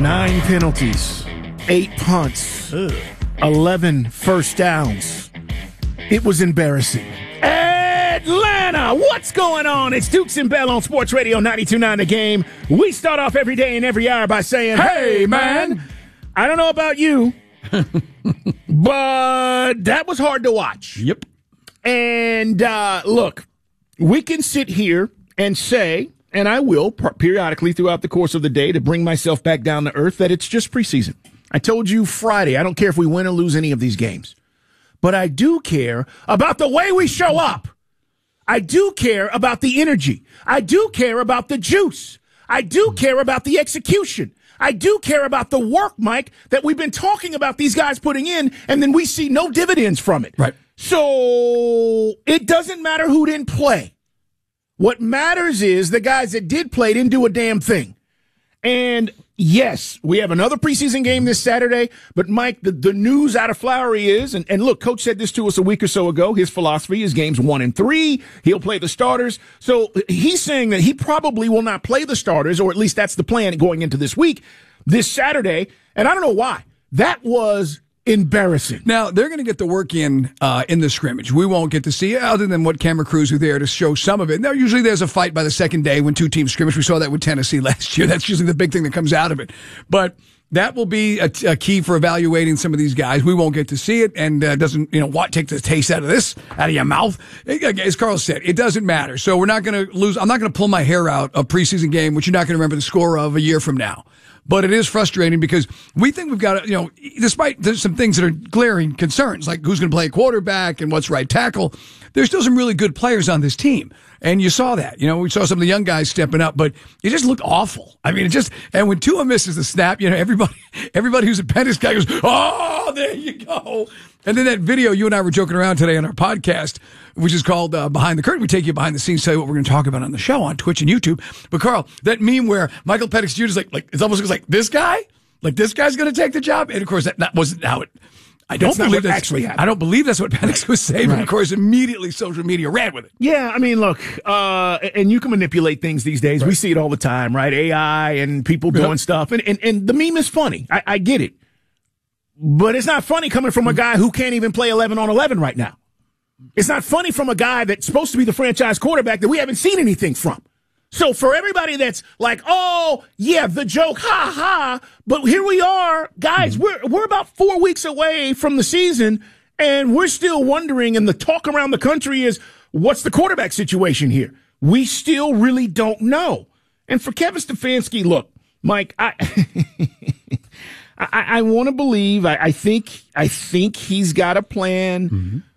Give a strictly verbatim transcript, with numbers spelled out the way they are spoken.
Nine penalties, eight punts, Ugh. eleven first downs. It was embarrassing. Atlanta, what's going on? It's Dukes and Bell on Sports Radio ninety-two point nine The Game. We start off every day and every hour by saying, hey, man, I don't know about you, but that was hard to watch. Yep. And uh, look, we can sit here and say, and I will periodically throughout the course of the day to bring myself back down to earth, that it's just preseason. I told you Friday, I don't care if we win or lose any of these games. But I do care about the way we show up. I do care about the energy. I do care about the juice. I do care about the execution. I do care about the work, Mike, that we've been talking about these guys putting in, and then we see no dividends from it. Right. So it doesn't matter who didn't play. What matters is the guys that did play didn't do a damn thing. And yes, we have another preseason game this Saturday, but Mike, the, the news out of Flowery is, and, and look, Coach said this to us a week or so ago, his philosophy is games one and three, he'll play the starters. So he's saying that he probably will not play the starters, or at least that's the plan going into this week, this Saturday, and I don't know why. That was embarrassing. Now, they're going to get the work in uh, in the scrimmage. We won't get to see it other than what camera crews are there to show some of it. Now, usually there's a fight by the second day when two teams scrimmage. We saw that with Tennessee last year. That's usually the big thing that comes out of it. But that will be a, a key for evaluating some of these guys. We won't get to see it, and uh, doesn't, you know, what take the taste out of this, out of your mouth. As Carl said, it doesn't matter. So we're not going to lose. I'm not going to pull my hair out a preseason game, which you're not going to remember the score of a year from now. But it is frustrating because we think we've got, you know, despite there's some things that are glaring concerns, like who's going to play quarterback and what's right tackle, there's still some really good players on this team. And you saw that. You know, we saw some of the young guys stepping up, but it just looked awful. I mean, it just, and when Tua misses the snap, you know, everybody, everybody who's a Penix guy goes, oh, there you go. And then that video, you and I were joking around today on our podcast, which is called uh, Behind the Curtain. We take you behind the scenes, tell you what we're going to talk about on the show on Twitch and YouTube. But Carl, that meme where Michael Penix Junior is like, like, it's almost like this guy, like this guy's going to take the job. And of course, that, that wasn't how it, I don't that's believe that actually happened. I don't believe that's what Penix was saying. Right. But of course, immediately social media ran with it. Yeah, I mean, look, uh, and you can manipulate things these days. Right. We see it all the time, right? A I and people doing yep. stuff. And, and, and the meme is funny. I, I get it. But it's not funny coming from a guy who can't even play eleven on eleven right now. It's not funny from a guy that's supposed to be the franchise quarterback that we haven't seen anything from. So for everybody that's like, oh, yeah, the joke, ha, ha, but here we are, guys, mm-hmm. we're we're about four weeks away from the season, and we're still wondering, and the talk around the country is, what's the quarterback situation here? We still really don't know. And for Kevin Stefanski, look, Mike, I... I, I want to believe. I, I think. I think he's got a plan. Mm-hmm.